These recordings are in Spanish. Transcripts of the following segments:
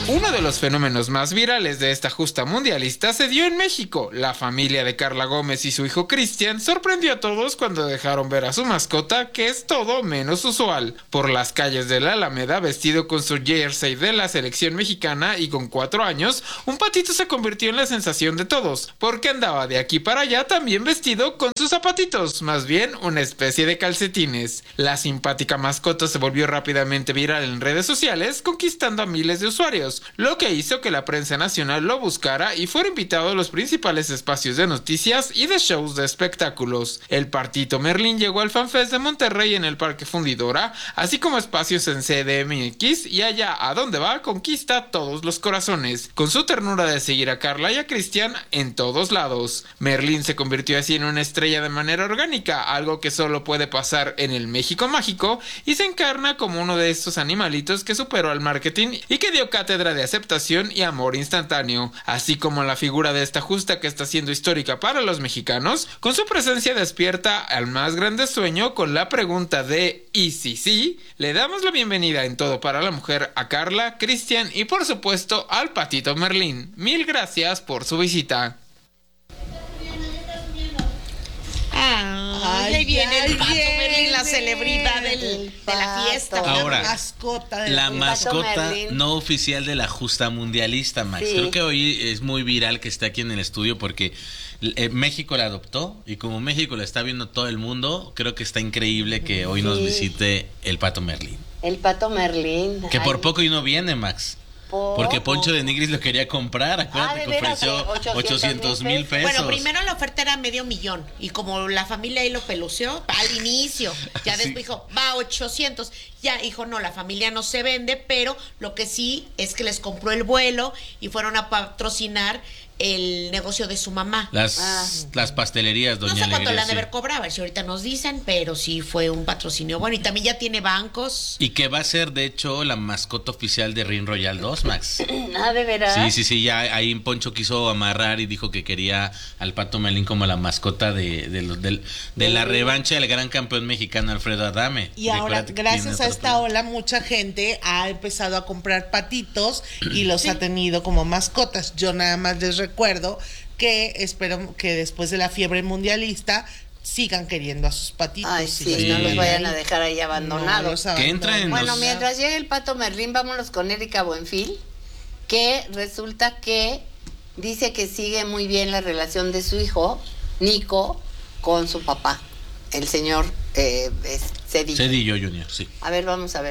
Uno de los fenómenos más virales de esta justa mundialista se dio en México. La familia de Carla Gómez y su hijo Cristian sorprendió a todos cuando dejaron ver a su mascota, que es todo menos usual, por las calles de la Alameda vestido con su jersey de la selección mexicana y con 4 años, un patito se convirtió en la sensación de todos, porque andaba de aquí para allá también vestido con sus zapatitos, más bien una especie de calcetines. La simpática mascota se volvió rápidamente viral en redes sociales, conquistando a miles de usuarios, lo que hizo que la prensa nacional lo buscara y fuera invitado a los principales espacios de noticias y de shows de espectáculos. El Patito Merlín llegó al FanFest de Monterrey en el Parque Fundidora, así como espacios en CDMX, y allá a donde va conquista todos los corazones, con su ternura de seguir a Carla y a Cristian en todos lados. Merlín se convirtió así en una estrella de manera orgánica, algo que solo puede pasar en el México mágico, y se encarna como uno de estos animalitos que superó al marketing y que dio cátedra de aceptación y amor instantáneo, así como la figura de esta justa que está siendo histórica para los mexicanos. Con su presencia despierta al más grande sueño con la pregunta de ¿y si sí? Le damos la bienvenida en Todo para la Mujer a Carla, Cristian y por supuesto al Patito Merlín. Mil gracias por su visita. Ahí viene el Pato Merlín, la celebridad de la fiesta. Ahora, la mascota no oficial de la justa mundialista, Max. Sí. Creo que hoy es muy viral que esté aquí en el estudio porque México la adoptó y como México la está viendo todo el mundo, creo que está increíble que hoy nos visite el Pato Merlín. El Pato Merlín. Que por poco y no viene, Max. Porque Poncho de Nigris lo quería comprar. Acuérdate que ofreció 800,000 pesos. Bueno, primero la oferta era $500,000 y como la familia ahí lo peluceó al inicio, ya después dijo, va 800. Ya dijo, no, la familia no se vende, pero lo que sí es que les compró el vuelo y fueron a patrocinar el negocio de su mamá. Las pastelerías, doña Alegría. No sé cuánto le han de haber cobrado, a ver si ahorita nos dicen, pero sí fue un patrocinio bueno y también ya tiene bancos. Y que va a ser, de hecho, la mascota oficial de Ring Royal 2, Max. Ah, ¿de veras? Sí, ya ahí Poncho quiso amarrar y dijo que quería al Pato Merlín como la mascota de la revancha del gran campeón mexicano Alfredo Adame. Y ahora, gracias a esta ola, mucha gente ha empezado a comprar patitos y los ha tenido como mascotas. Yo nada más les recuerdo que espero que después de la fiebre mundialista sigan queriendo a sus patitos. Ay, sí, no los vayan a dejar ahí abandonados. Que entren. Bueno, mientras llegue el Pato Merlín, vámonos con Erika Buenfil, que resulta que dice que sigue muy bien la relación de su hijo, Nico, con su papá, el señor Cedillo. Cedillo Junior, sí. A ver, vamos a ver.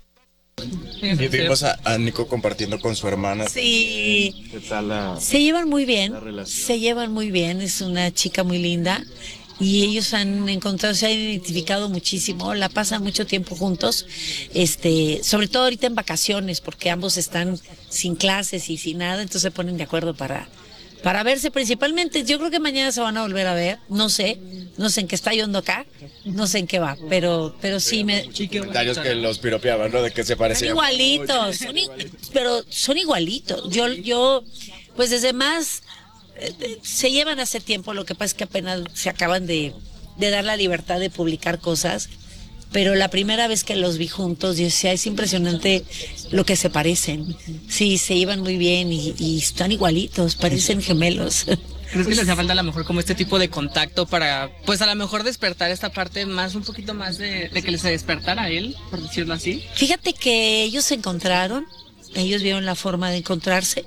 Y vimos a Nico compartiendo con su hermana. Sí. ¿Qué tal se llevan muy bien. relación? Se llevan muy bien. Es una chica muy linda. Y ellos han encontrado, se han identificado muchísimo, la pasan mucho tiempo juntos, sobre todo ahorita en vacaciones, porque ambos están sin clases y sin nada, entonces se ponen de acuerdo para verse principalmente. Yo creo que mañana se van a volver a ver, no sé en qué está yendo acá, no sé en qué va, pero sí comentarios que los piropeaban, ¿no? De que se parecían. Son igualitos, pero son igualitos. Yo, pues desde más... se llevan hace tiempo, lo que pasa es que apenas se acaban de dar la libertad de publicar cosas, pero la primera vez que los vi juntos, yo decía, es impresionante lo que se parecen. Sí, se llevan muy bien y están igualitos, parecen gemelos. ¿Crees que les hace falta a lo mejor como este tipo de contacto para, pues a lo mejor despertar esta parte más, un poquito más de que les despertara a él, por decirlo así? Fíjate que ellos se encontraron, ellos vieron la forma de encontrarse.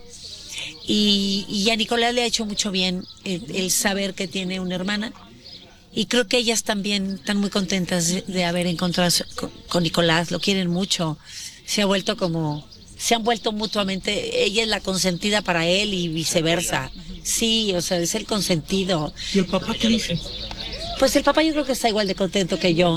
Y a Nicolás le ha hecho mucho bien el saber que tiene una hermana y creo que ellas también están muy contentas de haber encontrado con Nicolás, lo quieren mucho, se han vuelto mutuamente, ella es la consentida para él y viceversa, sí, o sea, es el consentido. ¿Y el papá qué dice? Pues el papá yo creo que está igual de contento que yo,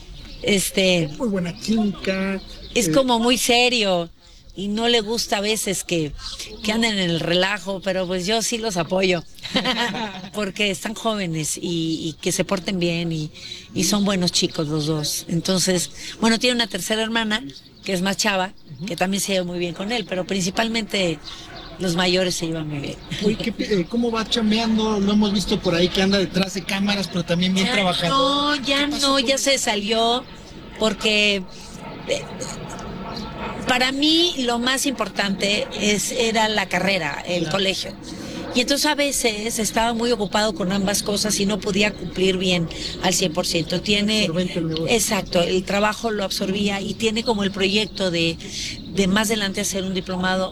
muy buena química, es como muy serio. Y no le gusta a veces que anden en el relajo, pero pues yo sí los apoyo, porque están jóvenes y que se porten bien y son buenos chicos los dos. Entonces, bueno, tiene una tercera hermana, que es más chava, que también se lleva muy bien con él, pero principalmente los mayores se llevan muy bien. Oye, ¿cómo va chambeando? Lo hemos visto por ahí que anda detrás de cámaras, pero también bien trabajando. Ya se salió, porque... para mí lo más importante era la carrera, el colegio. Y entonces a veces estaba muy ocupado con ambas cosas y no podía cumplir bien al 100%. Exacto, el trabajo lo absorbía y tiene como el proyecto de más adelante hacer un diplomado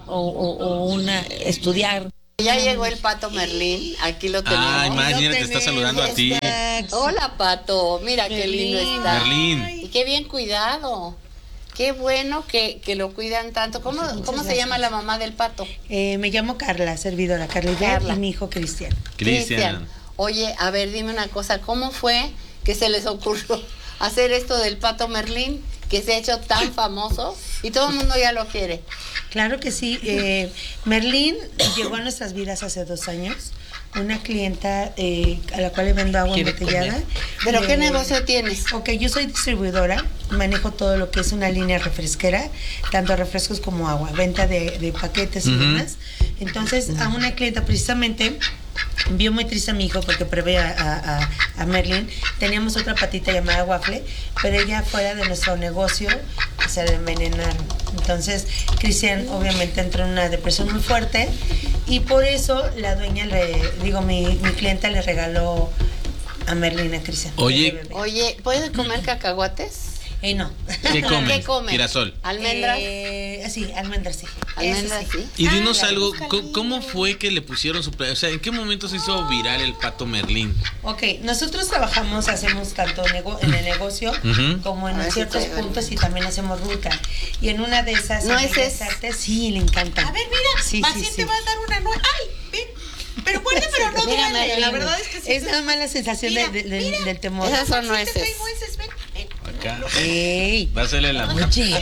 o estudiar. Ya llegó el Pato Merlín, aquí lo tenemos. Ay, Maggie, te está saludando a ti. Hola, Pato, mira qué lindo está. Merlín. Y qué bien cuidado. Qué bueno que lo cuidan tanto. ¿Cómo se llama la mamá del Pato? Me llamo Carla, servidora Carla. Y mi hijo Cristian. Cristian. Oye, a ver, dime una cosa. ¿Cómo fue que se les ocurrió hacer esto del Pato Merlín, que se ha hecho tan famoso y todo el mundo ya lo quiere? Claro que sí. Merlín llegó a nuestras vidas hace 2 años. Una clienta a la cual le vendo agua embotellada. ¿Pero qué negocio tienes? Ok, yo soy distribuidora, manejo todo lo que es una línea refresquera, tanto refrescos como agua, venta de paquetes y demás. Entonces, a una clienta precisamente vio muy triste a mi hijo porque prevé a Merlín. Teníamos otra patita llamada Waffle, pero ella fuera de nuestro negocio se le envenenaron. Entonces, Cristian obviamente entró en una depresión muy fuerte y por eso la dueña, mi clienta le regaló a Merlín a Cristian. Oye, ¿puedes comer cacahuates? No. ¿Qué comes? ¿Qué comes? Girasol. ¿Almendras? Sí, almendras sí. ¿Almendras sí? Y dinos algo, ¿cómo fue que le pusieron o sea, ¿en qué momento se hizo viral el Pato Merlín? Ok, nosotros hacemos tanto en el negocio como en ciertos puntos y también hacemos ruta. Y en una de esas... ¿No es esa? Sí, le encanta. A ver, mira, te va a dar una nueva. ¡Ay! Ven. Pero bueno, pero no duele. La verdad es que sí. Es nada más la sensación del temor. Esas son nueces. Acá. Ey. Dásele la mano. Oye,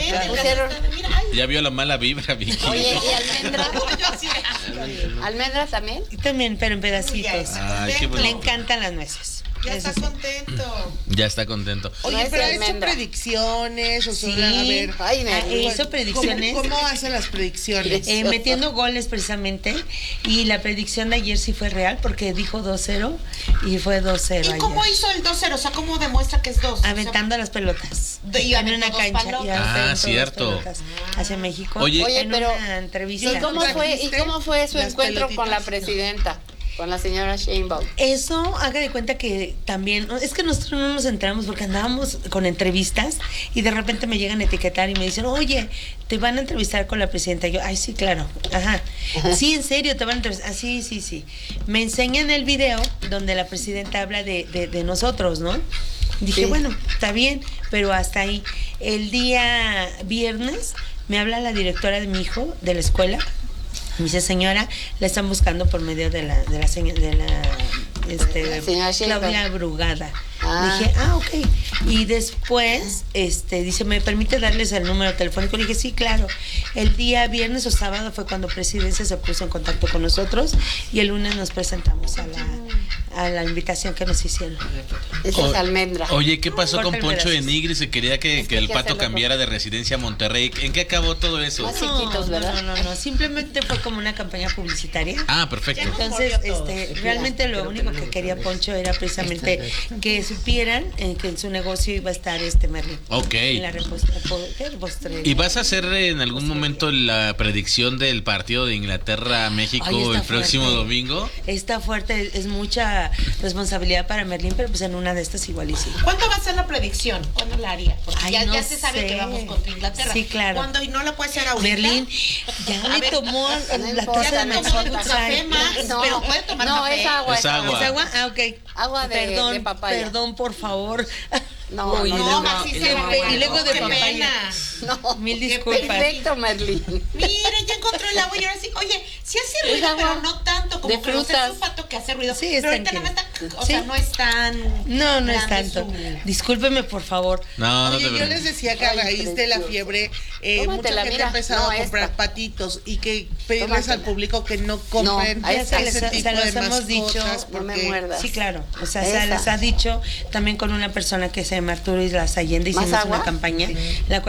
Ya vio la mala vibra, Vicky. Oye, ¿y almendra? ¿Almendra también? También, pero en pedacitos. Ay, qué bueno. Le encantan las nueces. Ya está contento. Ya está contento. Oye, pero ha hecho predicciones, o sea, a ver. Hizo predicciones. ¿Cómo hace las predicciones? Metiendo goles precisamente. Y la predicción de ayer sí fue real porque dijo 2-0 y fue 2-0 ayer. ¿Y cómo hizo el 2-0? O sea, ¿cómo demuestra que es 2? Aventando las pelotas. Y en una cancha. Cierto. Hacia México. Oye, pero una entrevista. ¿Y cómo fue su encuentro con la presidenta? Con la señora Sheinbaum. Eso, haga de cuenta que también, es que nosotros no nos enteramos porque andábamos con entrevistas y de repente me llegan a etiquetar y me dicen, oye, te van a entrevistar con la presidenta. Y yo, ay, sí, claro, ajá. Sí, en serio, te van a entrevistar. Ah, sí. Me enseñan el video donde la presidenta habla de nosotros, ¿no? Dije, bueno, está bien, pero hasta ahí. El día viernes me habla la directora de mi hijo de la escuela. Me dice, señora, la están buscando por medio de la Claudia Brugada. Dije, ok. Y después, dice, ¿me permite darles el número telefónico? Le dije, sí, claro. El día viernes o sábado fue cuando Presidencia se puso en contacto con nosotros y el lunes nos presentamos a la invitación que nos hicieron. Esa es almendra. Oye, ¿qué pasó con Poncho de Nigris? Se quería que el Pato cambiara de residencia a Monterrey. ¿En qué acabó todo eso? Más chiquitos, ¿verdad? No. Simplemente fue como una campaña publicitaria. Ah, perfecto. Entonces, realmente lo único que quería Poncho era precisamente que supieran que en su negocio iba a estar Merlín. Ok. En la repostería. ¿Y vas a hacer en algún momento la predicción del partido de Inglaterra-México el próximo domingo? Está fuerte, es mucha responsabilidad para Merlín, pero pues en una de estas igual y sí. ¿Cuándo va a ser la predicción? ¿Cuándo la haría? Porque ya se sabe que vamos contra Inglaterra. Sí, claro. ¿Cuándo? Y no la puede hacer ahorita. Merlín ya le tomó la taza de café más, pero puede tomar café. No, es agua. Es agua. ¿Es agua? Ah, ok. Agua de papaya. Perdón, por favor. No, y luego de papaya. No, mil disculpas. Perfecto, Merlín. Mira, ya encontró el agua y ahora sí. Oye, sí hace ruido, pero no tanto como de frutas. Es un pato que hace ruido. Sí, pero ahorita nada más está, o sea, no es tan. No es tanto. Discúlpeme, por favor. No, Oye, yo les decía que a raíz de la fiebre, mucha gente ha empezado a comprar patitos y que pedirles al público que no compren ese tipo de mascotas. Dicho, no me muerdas. Sí, claro. O sea, se les ha dicho también con una persona que se llama Arturo Islas Allende, hicimos una campaña, la cual que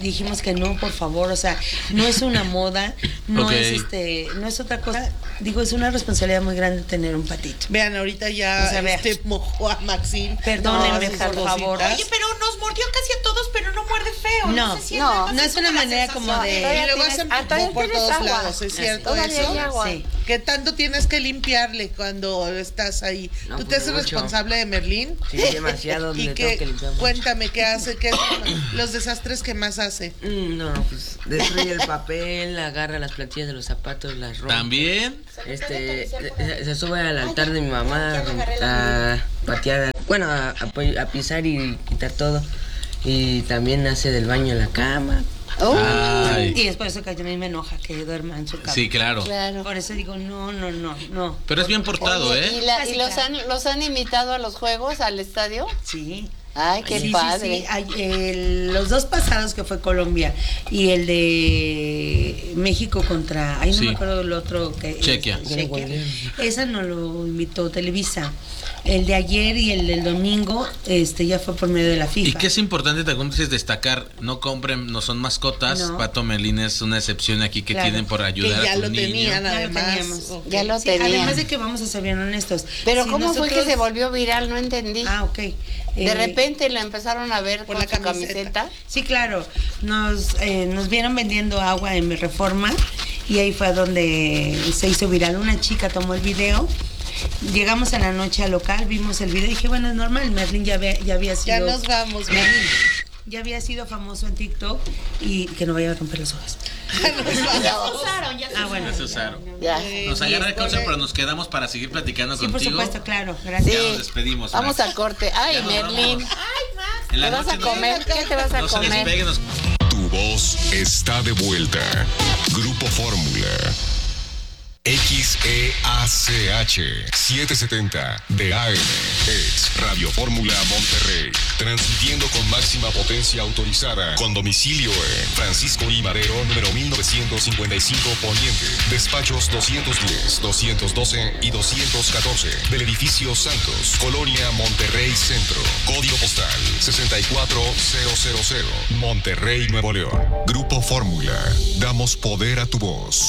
dijimos que no, por favor, o sea, no es una moda, no Ok. no es otra cosa. Digo, es una responsabilidad muy grande tener un patito. Vean, ahorita ya O sea, vea. mojó a Maxine. Perdónenme, sus por favor. cositas. Oye, pero nos mordió casi a todos, pero no muerde feo. No, se siente, no sé es cómo una la manera sensación. como de... Y luego se empujó por todos lados, ¿es cierto Todavía eso? hay agua. Sí. ¿Qué tanto tienes que limpiarle cuando estás ahí? No, ¿Tú te pues haces mucho. responsable de Merlín? Sí, demasiado. ¿Y le qué? tengo que limpiar mucho. Cuéntame, ¿qué hace? ¿Qué es los desastres que más hace? No, pues destruye el papel, agarra las plantillas de los zapatos, las rompe. ¿También? Se sube al altar de mi mamá a patear, bueno, a pisar y quitar todo. Y también hace del baño en la cama. Ay. Y es por eso que a mí me enoja que duerma en su cama. Sí, claro. Claro. Por eso digo, no. Pero es bien portado, Oye, ¿eh? Ah, sí, ¿Y claro. los han invitado a los juegos, al estadio? Sí. Ay, qué Sí, padre. sí. Los dos pasados que fue Colombia y el de México contra, no Sí. me acuerdo el otro que Chequia. Chequia. Esa no lo invitó Televisa. El de ayer y el del domingo, ya fue por medio de la FIFA. Y que es importante también es destacar, no compren, no son mascotas. No. Pato Melín es una excepción aquí que Claro. tienen por ayudar Que ya a tus lo niños. tenían, Ya lo además. teníamos. Ok. Ya lo Sí, tenían. además de que vamos a ser bien honestos. Pero si ¿cómo fue que nosotros- se volvió viral? No entendí. Ah, ok. De repente la empezaron a ver por con la su camiseta. camiseta. Sí, claro. Nos vieron vendiendo agua en mi Reforma y ahí fue donde se hizo viral. Una chica tomó el video. Llegamos en la noche al local, vimos el video y dije, bueno, es normal, Merlín ya había sido... Ya nos vamos, Merlín Merlín. ya había sido famoso en TikTok y que no vaya a romper las hojas. Ya se usaron, ya se Ah, bueno. Se usaron. Ya. Nos agarra el concepto, pero nos quedamos para seguir platicando Sí, por contigo. supuesto, claro. Sí. Gracias. Ya nos despedimos, Vamos Max. al corte. Ay, Ya nos Merlín. vamos. Max. En la ¿Qué vas noche a comer? ¿Qué te vas a no se comer? despeguen, nos Tu voz está de vuelta. Grupo Fórmula. XEACH 770 de AM. Ex Radio Fórmula Monterrey. Transmitiendo con máxima potencia autorizada. Con domicilio en Francisco I. Madero, número 1955 Poniente. Despachos 210, 212 y 214. Del edificio Santos, Colonia Monterrey Centro. Código postal 64000. Monterrey, Nuevo León. Grupo Fórmula. Damos poder a tu voz.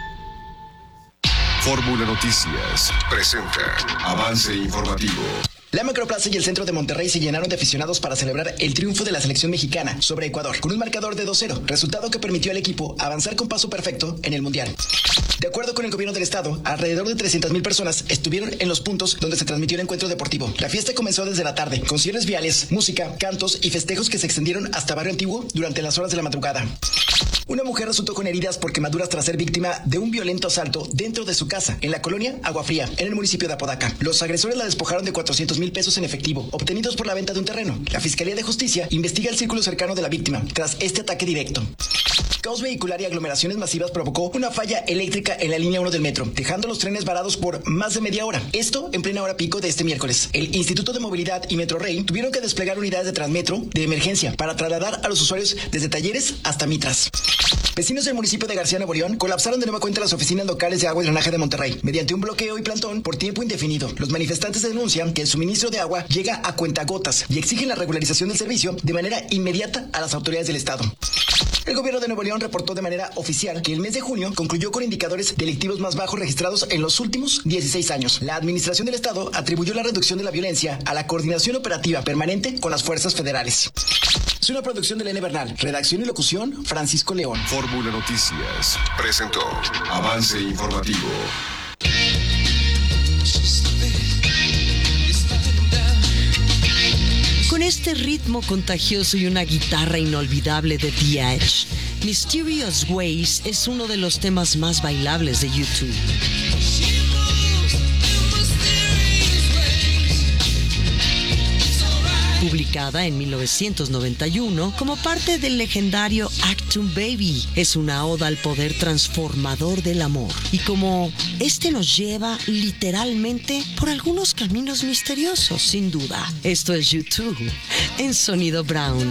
Fórmula Noticias presenta Avance Informativo. La Macroplaza y el centro de Monterrey se llenaron de aficionados para celebrar el triunfo de la selección mexicana sobre Ecuador con un marcador de 2-0, resultado que permitió al equipo avanzar con paso perfecto en el Mundial. De acuerdo con el gobierno del estado, alrededor de 300,000 personas estuvieron en los puntos donde se transmitió el encuentro deportivo. La fiesta comenzó desde la tarde, con cierres viales, música, cantos y festejos que se extendieron hasta Barrio Antiguo durante las horas de la madrugada. Una mujer resultó con heridas por quemaduras tras ser víctima de un violento asalto dentro de su casa, en la colonia Agua Fría, en el municipio de Apodaca. Los agresores la despojaron de 400,000 pesos en efectivo, obtenidos por la venta de un terreno. La Fiscalía de Justicia investiga el círculo cercano de la víctima, tras este ataque directo. Caos vehicular y aglomeraciones masivas provocó una falla eléctrica en la línea 1 del metro, dejando los trenes varados por más de media hora. Esto en plena hora pico de este miércoles. El Instituto de Movilidad y Metrorrey tuvieron que desplegar unidades de Transmetro de emergencia para trasladar a los usuarios desde Talleres hasta Mitras. Vecinos del municipio de García, Nuevo León, colapsaron de nueva cuenta las oficinas locales de agua y drenaje de Monterrey, mediante un bloqueo y plantón por tiempo indefinido. Los manifestantes denuncian que el suministro de agua llega a cuentagotas y exigen la regularización del servicio de manera inmediata a las autoridades del estado. El gobierno de Nuevo León reportó de manera oficial que el mes de junio concluyó con indicadores delictivos más bajos registrados en los últimos 16 años. La administración del estado atribuyó la reducción de la violencia a la coordinación operativa permanente con las fuerzas federales. Es una producción de Elena Bernal. Redacción y locución, Francisco León. Fórmula Noticias presentó Avance Informativo. Con este ritmo contagioso y una guitarra inolvidable de The Edge, Mysterious Ways es uno de los temas más bailables de YouTube. Publicada en 1991 como parte del legendario Actum Baby, es una oda al poder transformador del amor. Y como este nos lleva literalmente por algunos caminos misteriosos, sin duda. Esto es YouTube en Sonido Brown.